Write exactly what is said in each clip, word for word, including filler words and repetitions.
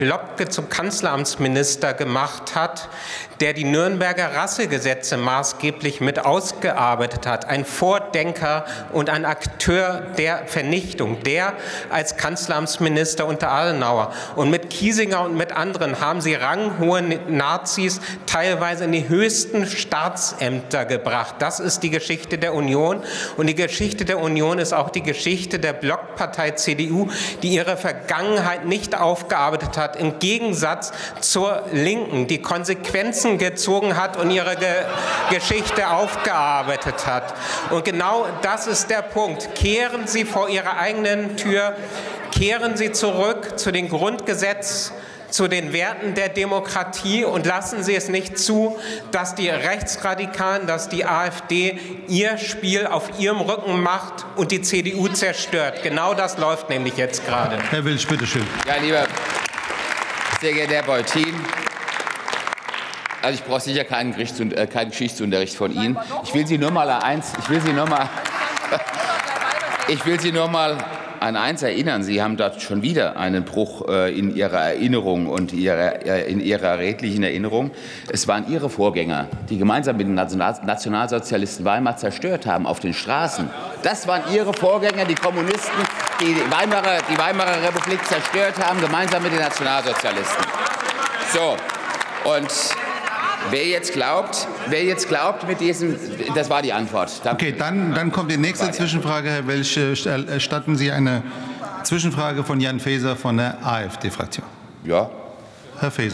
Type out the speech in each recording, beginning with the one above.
Lobke zum Kanzleramtsminister gemacht hat, der die Nürnberger Rassegesetze maßgeblich mit ausgearbeitet hat. Ein Vordenker und ein Akteur der Vernichtung, der als Kanzleramtsminister unter Adenauer. Und mit Kiesinger und mit anderen haben sie ranghohe Nazis teilweise in die höchsten Staatsämter gebracht. Das ist die Geschichte der Union. Und die Geschichte der Union ist auch die Geschichte der Blockpartei C D U, die ihre Vergangenheit nicht aufgearbeitet hat, im Gegensatz zur Linken, die Konsequenzen gezogen hat und ihre Ge Geschichte aufgearbeitet hat. Und genau das ist der Punkt. Kehren Sie vor Ihrer eigenen Tür, kehren Sie zurück zu den Grundgesetzen, zu den Werten der Demokratie und lassen Sie es nicht zu, dass die Rechtsradikalen, dass die AfD ihr Spiel auf ihrem Rücken macht und die C D U zerstört. Genau das läuft nämlich jetzt gerade. Herr Wilsch, bitteschön. Ja, lieber sehr geehrter Herr Beutin, also ich brauche sicher keinen, äh, keinen Geschichtsunterricht von Ihnen. Ich will Sie nur mal an eins, ich will Sie nur mal, ich will Sie nur mal an eins erinnern. Sie haben dort schon wieder einen Bruch äh, in Ihrer Erinnerung und ihrer, äh, in Ihrer redlichen Erinnerung. Es waren Ihre Vorgänger, die gemeinsam mit den National Nationalsozialisten Weimar zerstört haben auf den Straßen. Das waren Ihre Vorgänger, die Kommunisten, die die Weimarer, die Weimarer Republik zerstört haben, gemeinsam mit den Nationalsozialisten. So, und wer jetzt glaubt, wer jetzt glaubt mit diesem, das war die Antwort. Danke. Okay, dann, dann kommt die nächste Zwischenfrage. Herr Welsch, erstatten Sie eine Zwischenfrage von Jan Faeser von der AfD-Fraktion? Ja. Herr Faeser.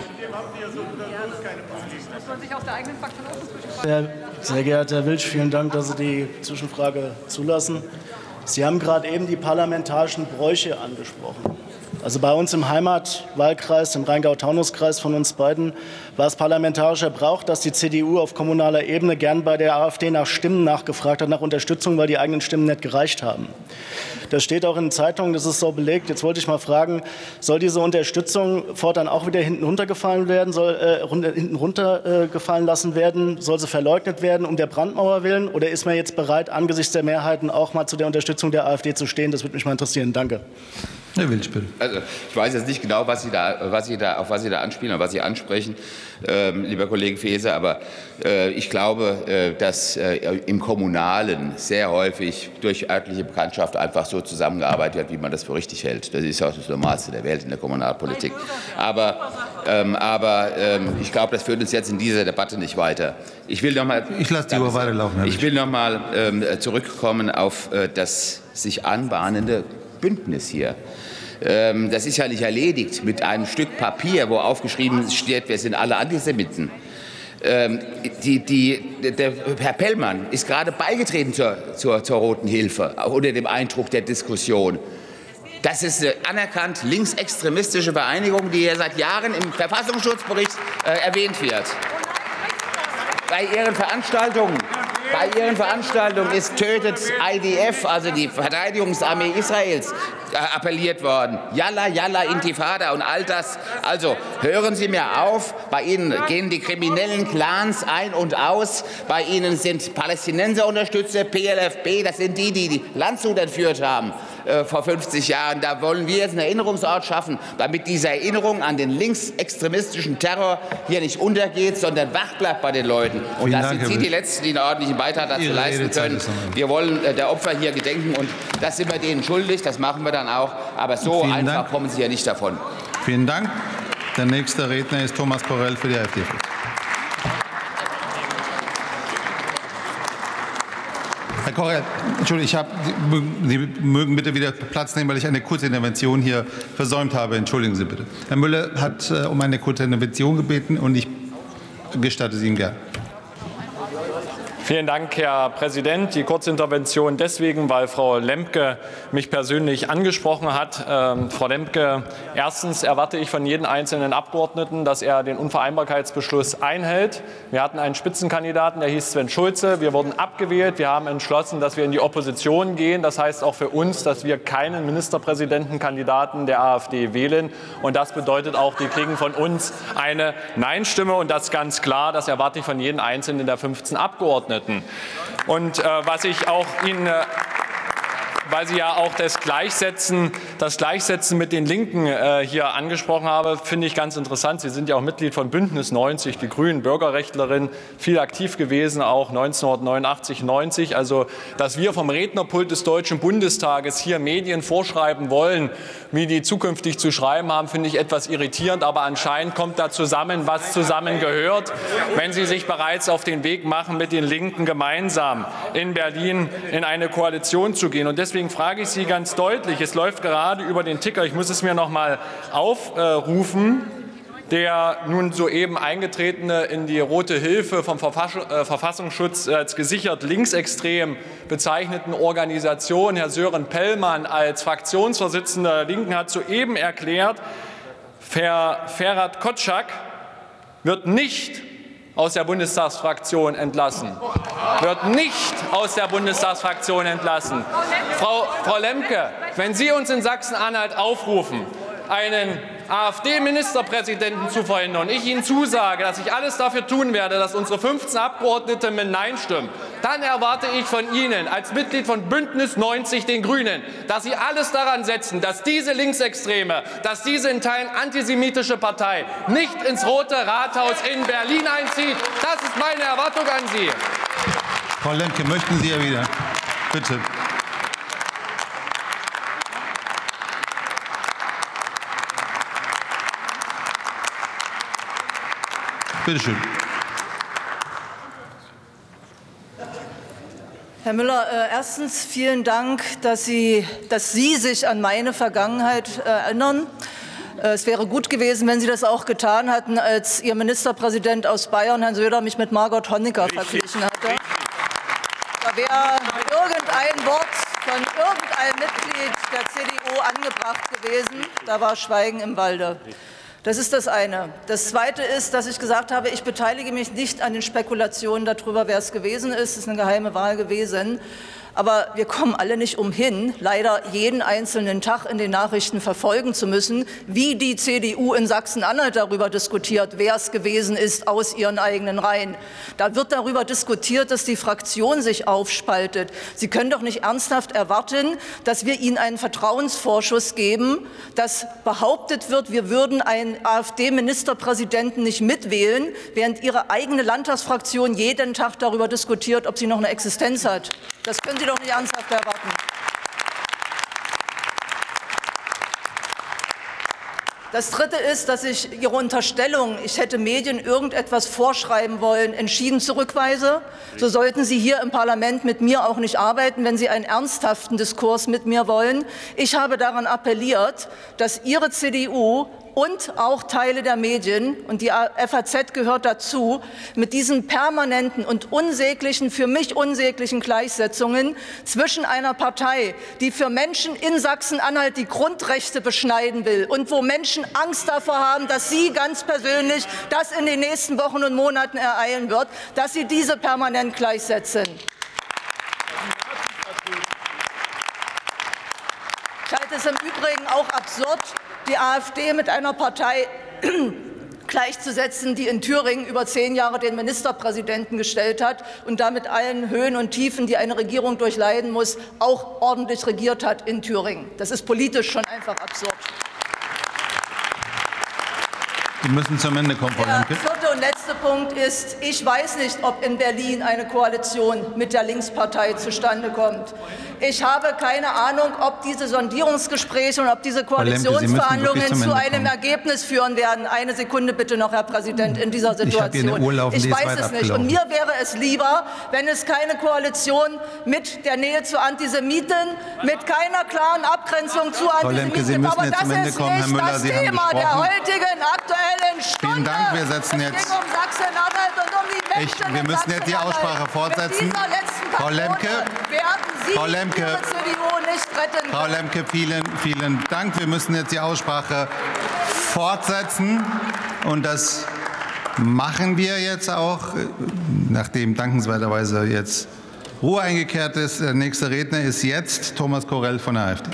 Sehr geehrter Herr Wilsch, vielen Dank, dass Sie die Zwischenfrage zulassen. Sie haben gerade eben die parlamentarischen Bräuche angesprochen. Also bei uns im Heimatwahlkreis, im Rheingau-Taunus-Kreis von uns beiden, war es parlamentarischer Brauch, dass die C D U auf kommunaler Ebene gern bei der AfD nach Stimmen nachgefragt hat, nach Unterstützung, weil die eigenen Stimmen nicht gereicht haben. Das steht auch in den Zeitungen, das ist so belegt. Jetzt wollte ich mal fragen, soll diese Unterstützung fortan auch wieder hinten runtergefallen werden, soll äh, hinten runtergefallen lassen werden, soll sie verleugnet werden um der Brandmauer willen, oder ist man jetzt bereit, angesichts der Mehrheiten auch mal zu der Unterstützung der AfD zu stehen? Das würde mich mal interessieren. Danke. Herr Wilsch, bitte. Also, ich weiß jetzt nicht genau, was Sie da, was Sie da, auf was Sie da anspielen und was Sie ansprechen, ähm, lieber Kollege Faeser, aber äh, ich glaube, äh, dass äh, im Kommunalen sehr häufig durch örtliche Bekanntschaft einfach so zusammengearbeitet wird, wie man das für richtig hält. Das ist auch das Normalste der Welt in der Kommunalpolitik. Aber, ähm, aber ähm, ich glaube, das führt uns jetzt in dieser Debatte nicht weiter. Ich will noch mal, ich lasse die Uhr weiterlaufen. Herr Ich will noch mal ähm, zurückkommen auf äh, das sich anbahnende Bündnis hier. Das ist ja nicht erledigt mit einem Stück Papier, wo aufgeschrieben steht, wir sind alle Antisemiten. Die, die, der Herr Pellmann ist gerade beigetreten zur, zur, zur Roten Hilfe, auch unter dem Eindruck der Diskussion. Das ist eine anerkannt linksextremistische Vereinigung, die ja seit Jahren im Verfassungsschutzbericht äh, erwähnt wird. Bei ihren Veranstaltungen Bei Ihren Veranstaltungen ist tötet I D F, also die Verteidigungsarmee Israels, appelliert worden. Yalla, Yalla, Intifada und all das. Also hören Sie mir auf, bei Ihnen gehen die kriminellen Clans ein und aus. Bei Ihnen sind Palästinenserunterstützer, P L F B, das sind die, die die Landshut entführt haben äh, vor fünfzig Jahren. Da wollen wir jetzt einen Erinnerungsort schaffen, damit diese Erinnerung an den linksextremistischen Terror hier nicht untergeht, sondern wach bleibt bei den Leuten. Und da sind Sie die Letzten, die einen ordentlichen Beitrag dazu leisten können. Wir wollen äh, der Opfer hier gedenken, und das sind wir denen schuldig, das machen wir dann auch. Aber so Vielen einfach Dank. kommen Sie ja nicht davon. Vielen Dank. Der nächste Redner ist Thomas Korell für die AfD. Herr Korell, Entschuldigung, ich hab, Sie mögen bitte wieder Platz nehmen, weil ich eine kurze Intervention hier versäumt habe. Entschuldigen Sie bitte. Herr Müller hat äh, um eine kurze Intervention gebeten, und ich gestatte sie ihm gern. Vielen Dank, Herr Präsident. Die Kurzintervention deswegen, weil Frau Lemke mich persönlich angesprochen hat. Ähm, Frau Lemke, erstens erwarte ich von jedem einzelnen Abgeordneten, dass er den Unvereinbarkeitsbeschluss einhält. Wir hatten einen Spitzenkandidaten, der hieß Sven Schulze. Wir wurden abgewählt. Wir haben entschlossen, dass wir in die Opposition gehen. Das heißt auch für uns, dass wir keinen Ministerpräsidentenkandidaten der AfD wählen. Und das bedeutet auch, die kriegen von uns eine Nein-Stimme. Und das ganz klar, das erwarte ich von jedem einzelnen der fünfzehn Abgeordneten. Und äh, was ich auch Ihnen, äh, weil Sie ja auch das Gleichsetzen, das Gleichsetzen mit den Linken äh, hier angesprochen haben, finde ich ganz interessant. Sie sind ja auch Mitglied von Bündnis neunzig, die Grünen, Bürgerrechtlerin, viel aktiv gewesen, auch neunzehnhundertneunundachtzig, neunzig. Also, dass wir vom Rednerpult des Deutschen Bundestages hier Medien vorschreiben wollen, wie die zukünftig zu schreiben haben, finde ich etwas irritierend. Aber anscheinend kommt da zusammen, was zusammengehört, wenn Sie sich bereits auf den Weg machen, mit den Linken gemeinsam in Berlin in eine Koalition zu gehen. Und deswegen frage ich Sie ganz deutlich, es läuft gerade über den Ticker, ich muss es mir noch mal aufrufen, der nun soeben eingetretene in die Rote Hilfe vom Verfassungsschutz als gesichert linksextrem bezeichneten Organisation, Herr Sören Pellmann, als Fraktionsvorsitzender der Linken, hat soeben erklärt, Herr Ferhat Kotschak wird nicht aus der Bundestagsfraktion entlassen. Wird nicht aus der Bundestagsfraktion entlassen. Frau, Frau Lemke, wenn Sie uns in Sachsen-Anhalt aufrufen, einen AfD-Ministerpräsidenten zu verhindern und ich Ihnen zusage, dass ich alles dafür tun werde, dass unsere fünfzehn Abgeordneten mit Nein stimmen, dann erwarte ich von Ihnen als Mitglied von Bündnis neunzig, den Grünen, dass Sie alles daran setzen, dass diese Linksextreme, dass diese in Teilen antisemitische Partei nicht ins Rote Rathaus in Berlin einzieht. Das ist meine Erwartung an Sie. Frau Lemke, möchten Sie ja wieder. Bitte. Bitte schön. Herr Müller, äh, erstens vielen Dank, dass Sie, dass Sie sich an meine Vergangenheit äh, erinnern. Äh, es wäre gut gewesen, wenn Sie das auch getan hatten, als Ihr Ministerpräsident aus Bayern, Herrn Söder, mich mit Margot Honecker verglichen hatte. Da wäre irgendein Wort von irgendeinem Mitglied der C D U angebracht gewesen. Da war Schweigen im Walde. Das ist das eine. Das Zweite ist, dass ich gesagt habe, ich beteilige mich nicht an den Spekulationen darüber, wer es gewesen ist. Es ist eine geheime Wahl gewesen. Aber wir kommen alle nicht umhin, leider jeden einzelnen Tag in den Nachrichten verfolgen zu müssen, wie die C D U in Sachsen-Anhalt darüber diskutiert, wer es gewesen ist aus ihren eigenen Reihen. Da wird darüber diskutiert, dass die Fraktion sich aufspaltet. Sie können doch nicht ernsthaft erwarten, dass wir Ihnen einen Vertrauensvorschuss geben, dass behauptet wird, wir würden einen AfD-Ministerpräsidenten nicht mitwählen, während Ihre eigene Landtagsfraktion jeden Tag darüber diskutiert, ob sie noch eine Existenz hat. Das können Sie doch nicht ernsthaft erwarten. Das Dritte ist, dass ich Ihre Unterstellung, ich hätte Medien irgendetwas vorschreiben wollen, entschieden zurückweise. So sollten Sie hier im Parlament mit mir auch nicht arbeiten, wenn Sie einen ernsthaften Diskurs mit mir wollen. Ich habe daran appelliert, dass Ihre C D U und auch Teile der Medien, und die F A Z gehört dazu, mit diesen permanenten und unsäglichen, für mich unsäglichen Gleichsetzungen zwischen einer Partei, die für Menschen in Sachsen-Anhalt die Grundrechte beschneiden will und wo Menschen Angst davor haben, dass Sie ganz persönlich das in den nächsten Wochen und Monaten ereilen wird, dass Sie diese permanent gleichsetzen. Ich halte es im Übrigen auch absurd, die AfD mit einer Partei gleichzusetzen, die in Thüringen über zehn Jahre den Ministerpräsidenten gestellt hat und damit allen Höhen und Tiefen, die eine Regierung durchleiden muss, auch ordentlich regiert hat in Thüringen. Das ist politisch schon einfach absurd. Sie müssen zum Ende kommen, Frau Lemke. Der vierte und letzte Punkt ist, ich weiß nicht, ob in Berlin eine Koalition mit der Linkspartei zustande kommt. Ich habe keine Ahnung, ob diese Sondierungsgespräche und ob diese Koalitionsverhandlungen zu einem Ergebnis führen werden. Eine Sekunde bitte noch, Herr Präsident, in dieser Situation. Ich, ich weiß es nicht. Und mir wäre es lieber, wenn es keine Koalition mit der Nähe zu Antisemiten, mit keiner klaren Abgrenzung zu Antisemiten gibt. Aber das ist nicht das Thema der heutigen aktuellen Stunde. Vielen Dank. Wir setzen jetzt. Es ging um Sachsen-Anhalt und um die Menschen ich, Wir müssen jetzt die Aussprache fortsetzen. Frau Lemke. Frau Lemke, Frau Lemke, vielen, vielen Dank. Wir müssen jetzt die Aussprache fortsetzen. Und das machen wir jetzt auch, nachdem dankenswerterweise jetzt Ruhe eingekehrt ist. Der nächste Redner ist jetzt Thomas Korell von der AfD.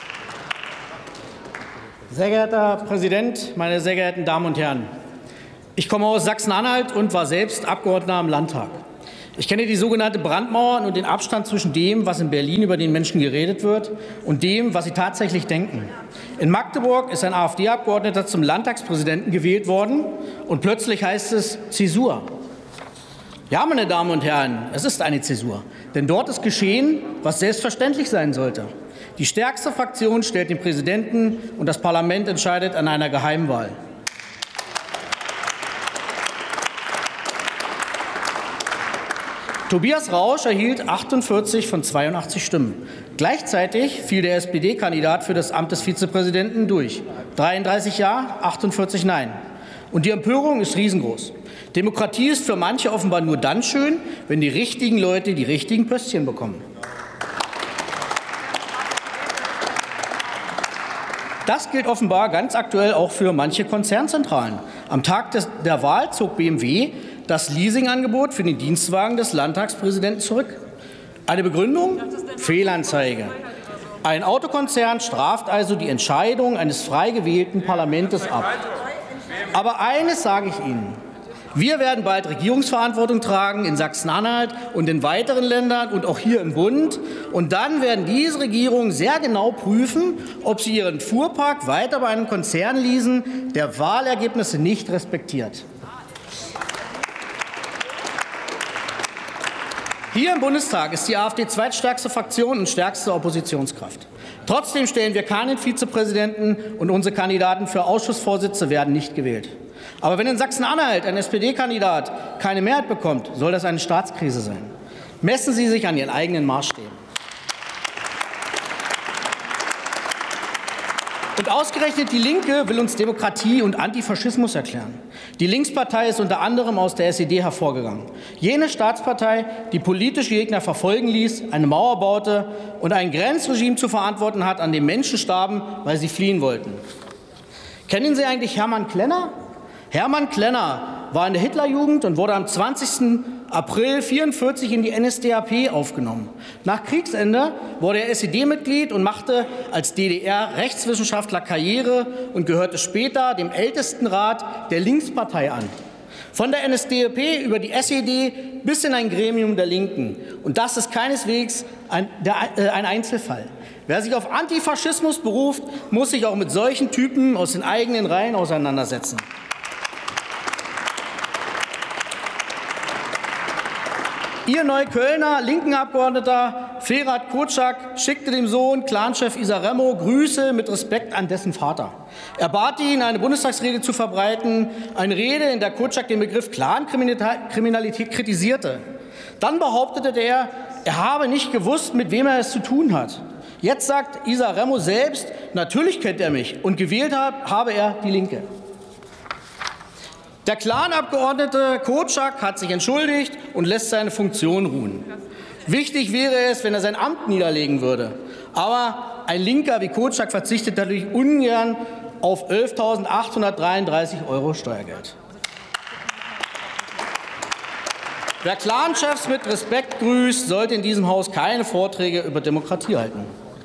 Sehr geehrter Herr Präsident, meine sehr geehrten Damen und Herren! Ich komme aus Sachsen-Anhalt und war selbst Abgeordneter im Landtag. Ich kenne die sogenannte Brandmauer und den Abstand zwischen dem, was in Berlin über den Menschen geredet wird, und dem, was sie tatsächlich denken. In Magdeburg ist ein AfD-Abgeordneter zum Landtagspräsidenten gewählt worden und plötzlich heißt es Zäsur. Ja, meine Damen und Herren, es ist eine Zäsur, denn dort ist geschehen, was selbstverständlich sein sollte. Die stärkste Fraktion stellt den Präsidenten und das Parlament entscheidet an einer Geheimwahl. Tobias Rausch erhielt achtundvierzig von zweiundachtzig Stimmen. Gleichzeitig fiel der S P D-Kandidat für das Amt des Vizepräsidenten durch. dreiunddreißig Ja, achtundvierzig Nein. Und die Empörung ist riesengroß. Demokratie ist für manche offenbar nur dann schön, wenn die richtigen Leute die richtigen Pöstchen bekommen. Das gilt offenbar ganz aktuell auch für manche Konzernzentralen. Am Tag des, der Wahl zog B M W das Leasingangebot für den Dienstwagen des Landtagspräsidenten zurück. Eine Begründung? Fehlanzeige. Ein Autokonzern straft also die Entscheidung eines frei gewählten Parlaments ab. Aber eines sage ich Ihnen. Wir werden bald Regierungsverantwortung tragen in Sachsen-Anhalt und in weiteren Ländern und auch hier im Bund. Und dann werden diese Regierungen sehr genau prüfen, ob sie ihren Fuhrpark weiter bei einem Konzern leasen, der Wahlergebnisse nicht respektiert. Hier im Bundestag ist die AfD zweitstärkste Fraktion und stärkste Oppositionskraft. Trotzdem stellen wir keinen Vizepräsidenten und unsere Kandidaten für Ausschussvorsitze werden nicht gewählt. Aber wenn in Sachsen-Anhalt ein S P D-Kandidat keine Mehrheit bekommt, soll das eine Staatskrise sein. Messen Sie sich an Ihren eigenen Maßstäben. Und ausgerechnet die Linke will uns Demokratie und Antifaschismus erklären. Die Linkspartei ist unter anderem aus der S E D hervorgegangen. Jene Staatspartei, die politische Gegner verfolgen ließ, eine Mauer baute und ein Grenzregime zu verantworten hat, an dem Menschen starben, weil sie fliehen wollten. Kennen Sie eigentlich Hermann Klenner? Hermann Klenner war in der Hitlerjugend und wurde am zwanzigsten April neunzehnhundertvierundvierzig in die N S D A P aufgenommen. Nach Kriegsende wurde er S E D-Mitglied und machte als D D R-Rechtswissenschaftler Karriere und gehörte später dem Ältestenrat der Linkspartei an. Von der N S D A P über die S E D bis in ein Gremium der Linken. Und das ist keineswegs ein, der, äh, ein Einzelfall. Wer sich auf Antifaschismus beruft, muss sich auch mit solchen Typen aus den eigenen Reihen auseinandersetzen. Ihr Neuköllner Linken-Abgeordneter Ferhat Kotschak schickte dem Sohn Clanchef Isa Remo Grüße mit Respekt an dessen Vater. Er bat ihn, eine Bundestagsrede zu verbreiten, eine Rede, in der Kotschak den Begriff Clankriminalität kritisierte. Dann behauptete er, er habe nicht gewusst, mit wem er es zu tun hat. Jetzt sagt Isa Remo selbst, natürlich kennt er mich und gewählt habe er die Linke. Der Clan-Abgeordnete Kotschak hat sich entschuldigt und lässt seine Funktion ruhen. Wichtig wäre es, wenn er sein Amt niederlegen würde. Aber ein Linker wie Kotschak verzichtet natürlich ungern auf elftausendachthundertdreiunddreißig Euro Steuergeld. Wer Clanchefs mit Respekt grüßt, sollte in diesem Haus keine Vorträge über Demokratie halten.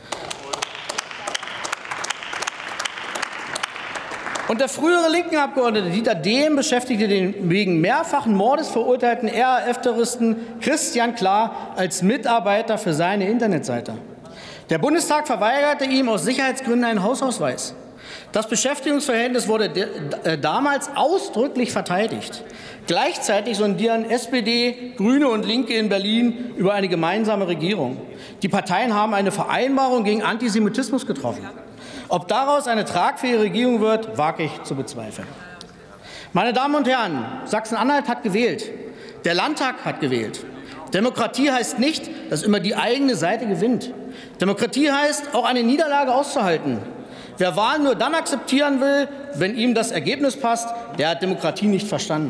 Und der frühere Linken-Abgeordnete Dieter Dehm beschäftigte den wegen mehrfachen Mordes verurteilten R A F-Terroristen Christian Klar als Mitarbeiter für seine Internetseite. Der Bundestag verweigerte ihm aus Sicherheitsgründen einen Hausausweis. Das Beschäftigungsverhältnis wurde äh, damals ausdrücklich verteidigt. Gleichzeitig sondieren S P D, Grüne und Linke in Berlin über eine gemeinsame Regierung. Die Parteien haben eine Vereinbarung gegen Antisemitismus getroffen. Ob daraus eine tragfähige Regierung wird, wage ich zu bezweifeln. Meine Damen und Herren, Sachsen-Anhalt hat gewählt. Der Landtag hat gewählt. Demokratie heißt nicht, dass immer die eigene Seite gewinnt. Demokratie heißt, auch eine Niederlage auszuhalten. Wer Wahlen nur dann akzeptieren will, wenn ihm das Ergebnis passt, der hat Demokratie nicht verstanden.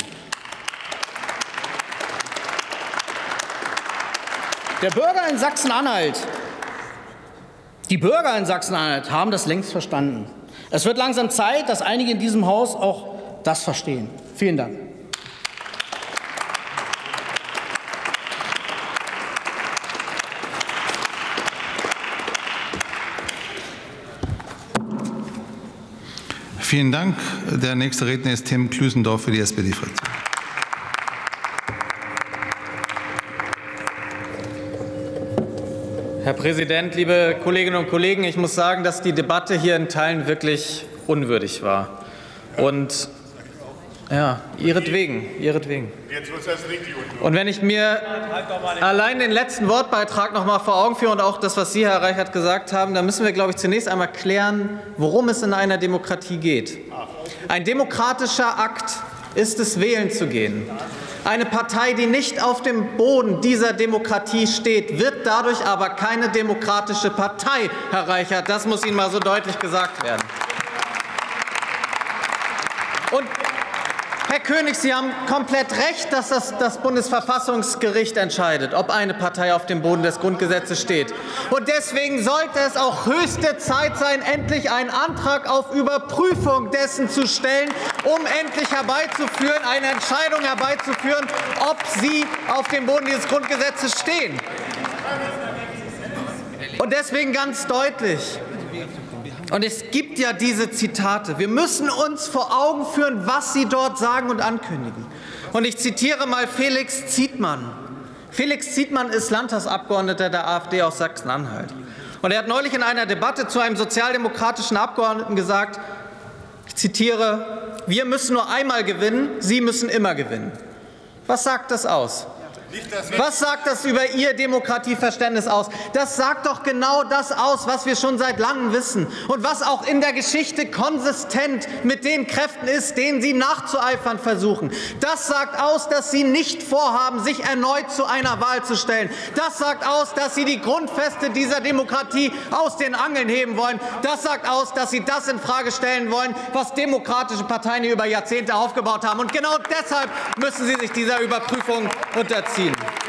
Der Bürger in Sachsen-Anhalt Die Bürger in Sachsen-Anhalt haben das längst verstanden. Es wird langsam Zeit, dass einige in diesem Haus auch das verstehen. Vielen Dank. Vielen Dank. Der nächste Redner ist Tim Klüsendorf für die S P D-Fraktion. Herr Präsident, liebe Kolleginnen und Kollegen! Ich muss sagen, dass die Debatte hier in Teilen wirklich unwürdig war. Und ja, ihretwegen, ihretwegen. Und wenn ich mir allein den letzten Wortbeitrag noch mal vor Augen führe und auch das, was Sie, Herr Reichert, gesagt haben, dann müssen wir, glaube ich, zunächst einmal klären, worum es in einer Demokratie geht. Ein demokratischer Akt ist es, wählen zu gehen. Eine Partei, die nicht auf dem Boden dieser Demokratie steht, wird dadurch aber keine demokratische Partei, Herr Reichert. Das muss Ihnen mal so deutlich gesagt werden. Und Herr König, Sie haben komplett recht, dass das, das Bundesverfassungsgericht entscheidet, ob eine Partei auf dem Boden des Grundgesetzes steht. Und deswegen sollte es auch höchste Zeit sein, endlich einen Antrag auf Überprüfung dessen zu stellen, um endlich herbeizuführen, eine Entscheidung herbeizuführen, ob sie auf dem Boden dieses Grundgesetzes stehen. Und deswegen ganz deutlich. Und es gibt ja diese Zitate. Wir müssen uns vor Augen führen, was sie dort sagen und ankündigen. Und ich zitiere mal Felix Zietmann. Felix Zietmann ist Landtagsabgeordneter der AfD aus Sachsen-Anhalt. Und er hat neulich in einer Debatte zu einem sozialdemokratischen Abgeordneten gesagt, ich zitiere, wir müssen nur einmal gewinnen, Sie müssen immer gewinnen. Was sagt das aus? Was sagt das über Ihr Demokratieverständnis aus? Das sagt doch genau das aus, was wir schon seit langem wissen und was auch in der Geschichte konsistent mit den Kräften ist, denen Sie nachzueifern versuchen. Das sagt aus, dass Sie nicht vorhaben, sich erneut zu einer Wahl zu stellen. Das sagt aus, dass Sie die Grundfeste dieser Demokratie aus den Angeln heben wollen. Das sagt aus, dass Sie das in Frage stellen wollen, was demokratische Parteien hier über Jahrzehnte aufgebaut haben. Und genau deshalb müssen Sie sich dieser Überprüfung unterziehen.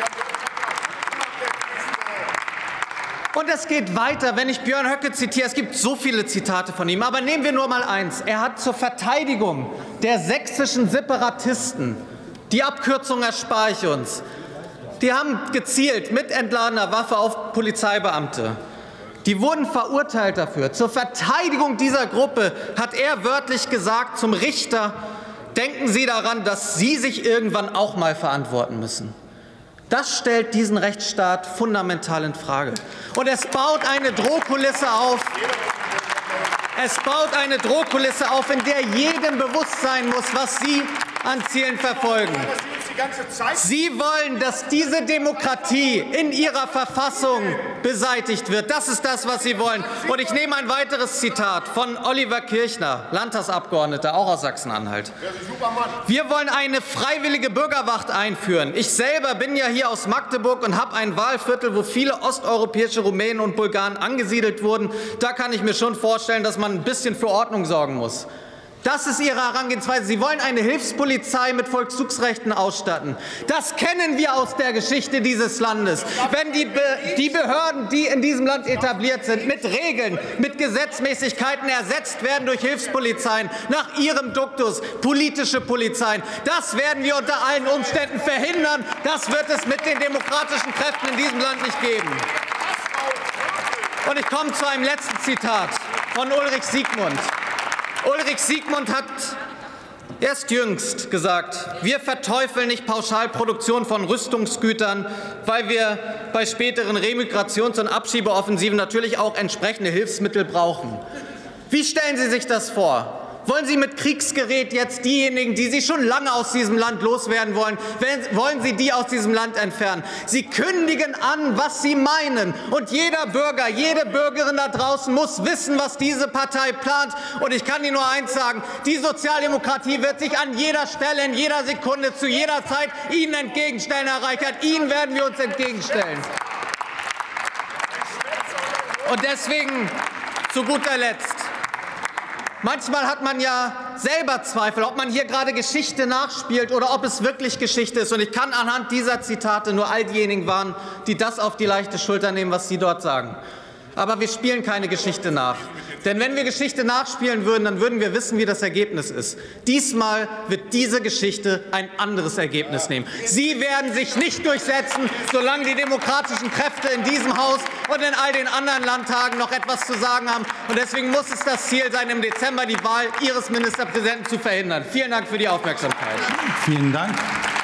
Und es geht weiter, wenn ich Björn Höcke zitiere. Es gibt so viele Zitate von ihm. Aber nehmen wir nur mal eins. Er hat zur Verteidigung der sächsischen Separatisten, die Abkürzung erspare ich uns, die haben gezielt mit entladener Waffe auf Polizeibeamte. Die wurden verurteilt dafür. Zur Verteidigung dieser Gruppe hat er wörtlich gesagt zum Richter, denken Sie daran, dass Sie sich irgendwann auch mal verantworten müssen. Das stellt diesen Rechtsstaat fundamental in Frage. Und es baut eine Drohkulisse auf. Es baut eine Drohkulisse auf, in der jedem bewusst sein muss, was Sie an Zielen verfolgen. Sie wollen, dass diese Demokratie in ihrer Verfassung beseitigt wird. Das ist das, was Sie wollen. Und ich nehme ein weiteres Zitat von Oliver Kirchner, Landtagsabgeordneter, auch aus Sachsen-Anhalt. Wir wollen eine freiwillige Bürgerwacht einführen. Ich selber bin ja hier aus Magdeburg und habe ein Wahlviertel, wo viele osteuropäische Rumänen und Bulgaren angesiedelt wurden. Da kann ich mir schon vorstellen, dass man ein bisschen für Ordnung sorgen muss. Das ist Ihre Herangehensweise. Sie wollen eine Hilfspolizei mit Vollzugsrechten ausstatten. Das kennen wir aus der Geschichte dieses Landes. Wenn die, Be die Behörden, die in diesem Land etabliert sind, mit Regeln, mit Gesetzmäßigkeiten ersetzt werden durch Hilfspolizeien, nach Ihrem Duktus, politische Polizeien, das werden wir unter allen Umständen verhindern. Das wird es mit den demokratischen Kräften in diesem Land nicht geben. Und ich komme zu einem letzten Zitat von Ulrich Siegmund. Ulrich Siegmund hat erst jüngst gesagt, wir verteufeln nicht Pauschalproduktion von Rüstungsgütern, weil wir bei späteren Remigrations- und Abschiebeoffensiven natürlich auch entsprechende Hilfsmittel brauchen. Wie stellen Sie sich das vor? Wollen Sie mit Kriegsgerät jetzt diejenigen, die Sie schon lange aus diesem Land loswerden wollen, wollen Sie die aus diesem Land entfernen? Sie kündigen an, was Sie meinen. Und jeder Bürger, jede Bürgerin da draußen muss wissen, was diese Partei plant. Und ich kann Ihnen nur eins sagen, die Sozialdemokratie wird sich an jeder Stelle, in jeder Sekunde, zu jeder Zeit Ihnen entgegenstellen, Herr Reichert. Ihnen werden wir uns entgegenstellen. Und deswegen zu guter Letzt. Manchmal hat man ja selber Zweifel, ob man hier gerade Geschichte nachspielt oder ob es wirklich Geschichte ist. Und ich kann anhand dieser Zitate nur all diejenigen warnen, die das auf die leichte Schulter nehmen, was Sie dort sagen. Aber wir spielen keine Geschichte nach. Denn wenn wir Geschichte nachspielen würden, dann würden wir wissen, wie das Ergebnis ist. Diesmal wird diese Geschichte ein anderes Ergebnis nehmen. Sie werden sich nicht durchsetzen, solange die demokratischen Kräfte in diesem Haus und in all den anderen Landtagen noch etwas zu sagen haben. Und deswegen muss es das Ziel sein, im Dezember die Wahl Ihres Ministerpräsidenten zu verhindern. Vielen Dank für die Aufmerksamkeit. Vielen Dank.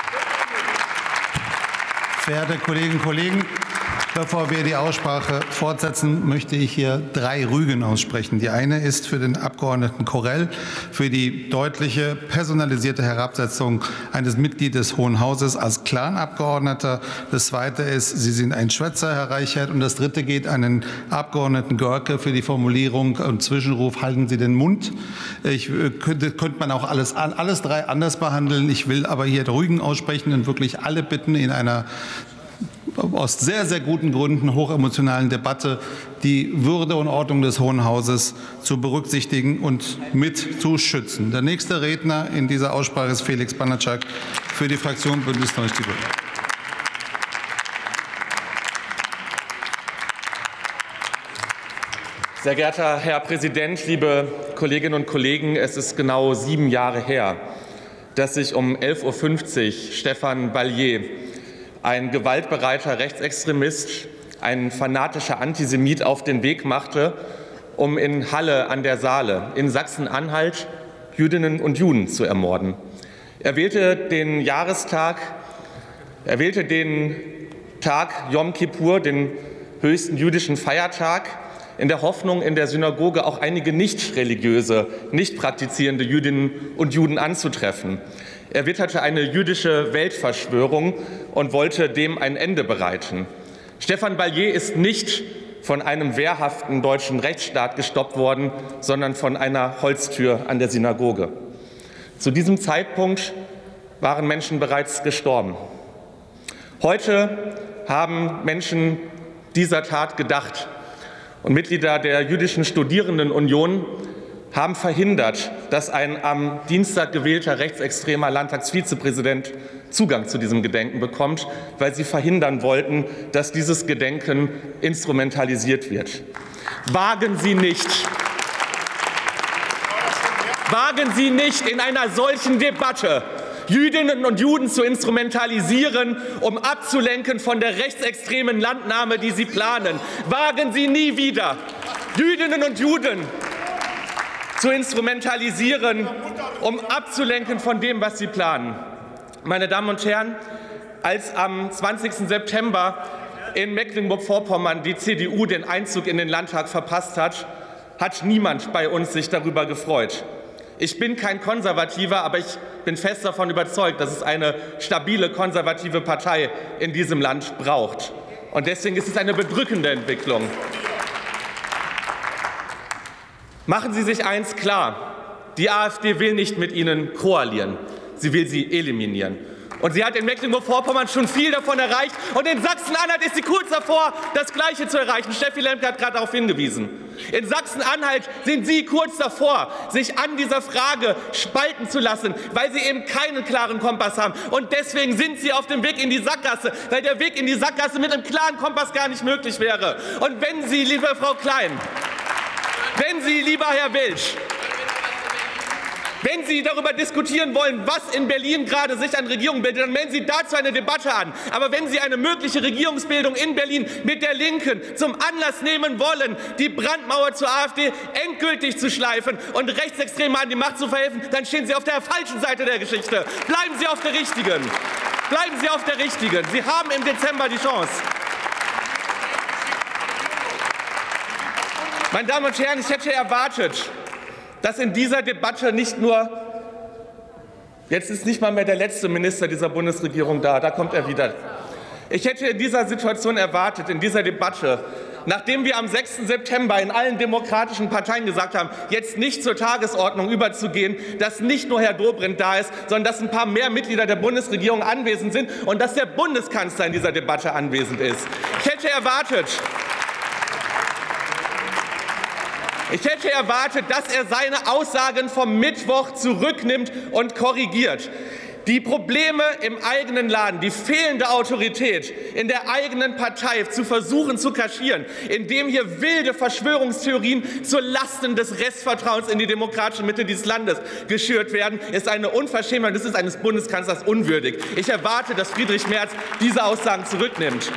Verehrte Kolleginnen und Kollegen, bevor wir die Aussprache fortsetzen, möchte ich hier drei Rügen aussprechen. Die eine ist für den Abgeordneten Korrell für die deutliche personalisierte Herabsetzung eines Mitglieds des Hohen Hauses als Clanabgeordneter. Das zweite ist, Sie sind ein Schwätzer, Herr Reichert. Und das dritte geht an den Abgeordneten Görke für die Formulierung und Zwischenruf, halten Sie den Mund. Ich könnte, könnte man auch alles, alles drei anders behandeln. Ich will aber hier Rügen aussprechen und wirklich alle bitten, in einer aus sehr, sehr guten Gründen hochemotionalen Debatte die Würde und Ordnung des Hohen Hauses zu berücksichtigen und mit zu schützen. Der nächste Redner in dieser Aussprache ist Felix Banatschak für die Fraktion Bündnis neunzig Die Grünen. Sehr geehrter Herr Präsident, liebe Kolleginnen und Kollegen! Es ist genau sieben Jahre her, dass sich um elf Uhr fünfzig Stefan Ballier, ein gewaltbereiter Rechtsextremist, ein fanatischer Antisemit, auf den Weg machte, um in Halle an der Saale in Sachsen-Anhalt Jüdinnen und Juden zu ermorden. Er wählte den Jahrestag, er wählte den Tag Jom Kippur, den höchsten jüdischen Feiertag, in der Hoffnung, in der Synagoge auch einige nicht religiöse, nicht praktizierende Jüdinnen und Juden anzutreffen. Er witterte eine jüdische Weltverschwörung und wollte dem ein Ende bereiten. Stefan Ballier ist nicht von einem wehrhaften deutschen Rechtsstaat gestoppt worden, sondern von einer Holztür an der Synagoge. Zu diesem Zeitpunkt waren Menschen bereits gestorben. Heute haben Menschen dieser Tat gedacht und Mitglieder der Jüdischen Studierendenunion haben verhindert, dass ein am Dienstag gewählter rechtsextremer Landtagsvizepräsident Zugang zu diesem Gedenken bekommt, weil sie verhindern wollten, dass dieses Gedenken instrumentalisiert wird. Wagen Sie nicht, wagen Sie nicht in einer solchen Debatte Jüdinnen und Juden zu instrumentalisieren, um abzulenken von der rechtsextremen Landnahme, die Sie planen. Wagen Sie nie wieder, Jüdinnen und Juden zu instrumentalisieren, um abzulenken von dem, was Sie planen. Meine Damen und Herren, als am zwanzigsten September in Mecklenburg-Vorpommern die C D U den Einzug in den Landtag verpasst hat, hat niemand bei uns sich darüber gefreut. Ich bin kein Konservativer, aber ich bin fest davon überzeugt, dass es eine stabile konservative Partei in diesem Land braucht. Und deswegen ist es eine bedrückende Entwicklung. Machen Sie sich eins klar, die AfD will nicht mit Ihnen koalieren, sie will Sie eliminieren. Und sie hat in Mecklenburg-Vorpommern schon viel davon erreicht. Und in Sachsen-Anhalt ist sie kurz davor, das Gleiche zu erreichen. Steffi Lemke hat gerade darauf hingewiesen. In Sachsen-Anhalt sind Sie kurz davor, sich an dieser Frage spalten zu lassen, weil Sie eben keinen klaren Kompass haben. Und deswegen sind Sie auf dem Weg in die Sackgasse, weil der Weg in die Sackgasse mit einem klaren Kompass gar nicht möglich wäre. Und wenn Sie, liebe Frau Klein, wenn Sie, lieber Herr Wilsch, wenn Sie darüber diskutieren wollen, was in Berlin gerade sich an Regierung bildet, dann melden Sie dazu eine Debatte an. Aber wenn Sie eine mögliche Regierungsbildung in Berlin mit der Linken zum Anlass nehmen wollen, die Brandmauer zur AfD endgültig zu schleifen und Rechtsextreme an die Macht zu verhelfen, dann stehen Sie auf der falschen Seite der Geschichte. Bleiben Sie auf der richtigen. Bleiben Sie auf der richtigen. Sie haben im Dezember die Chance. Meine Damen und Herren, ich hätte erwartet, dass in dieser Debatte nicht nur, jetzt ist nicht mal mehr der letzte Minister dieser Bundesregierung da, da kommt er wieder. Ich hätte in dieser Situation erwartet, in dieser Debatte, nachdem wir am sechsten September in allen demokratischen Parteien gesagt haben, jetzt nicht zur Tagesordnung überzugehen, dass nicht nur Herr Dobrindt da ist, sondern dass ein paar mehr Mitglieder der Bundesregierung anwesend sind und dass der Bundeskanzler in dieser Debatte anwesend ist. Ich hätte erwartet, Ich hätte erwartet, dass er seine Aussagen vom Mittwoch zurücknimmt und korrigiert. die Probleme im eigenen Laden, die fehlende Autorität in der eigenen Partei zu versuchen zu kaschieren, indem hier wilde Verschwörungstheorien zu Lasten des Restvertrauens in die demokratische Mitte dieses Landes geschürt werden, ist eine Unverschämtheit. Das ist eines Bundeskanzlers unwürdig. Ich erwarte, dass Friedrich Merz diese Aussagen zurücknimmt.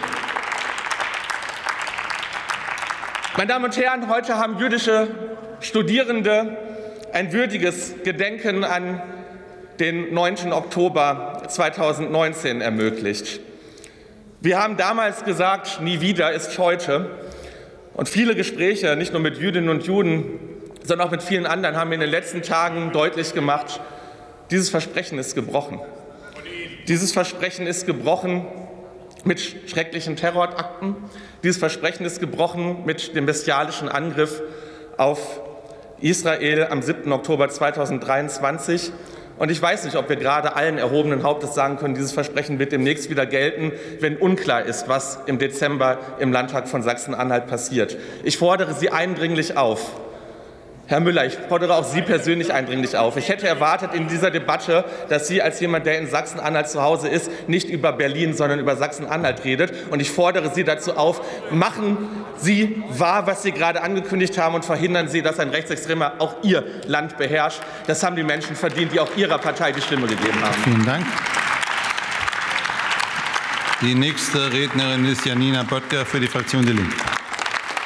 Meine Damen und Herren, heute haben jüdische Studierende ein würdiges Gedenken an den neunten Oktober zweitausendneunzehn ermöglicht. Wir haben damals gesagt, nie wieder ist heute. Und viele Gespräche, nicht nur mit Jüdinnen und Juden, sondern auch mit vielen anderen, haben in den letzten Tagen deutlich gemacht, dieses Versprechen ist gebrochen. Dieses Versprechen ist gebrochen mit schrecklichen Terrorakten. Dieses Versprechen ist gebrochen mit dem bestialischen Angriff auf Israel am siebten Oktober zweitausenddreiundzwanzig. Und ich weiß nicht, ob wir gerade allen erhobenen Hauptes sagen können, dieses Versprechen wird demnächst wieder gelten, wenn unklar ist, was im Dezember im Landtag von Sachsen-Anhalt passiert. Ich fordere Sie eindringlich auf, Herr Müller, ich fordere auch Sie persönlich eindringlich auf. Ich hätte erwartet in dieser Debatte, dass Sie als jemand, der in Sachsen-Anhalt zu Hause ist, nicht über Berlin, sondern über Sachsen-Anhalt redet. Und ich fordere Sie dazu auf, machen Sie wahr, was Sie gerade angekündigt haben, und verhindern Sie, dass ein Rechtsextremer auch Ihr Land beherrscht. Das haben die Menschen verdient, die auch Ihrer Partei die Stimme gegeben haben. Vielen Dank. Die nächste Rednerin ist Janina Böttger für die Fraktion Die Linke.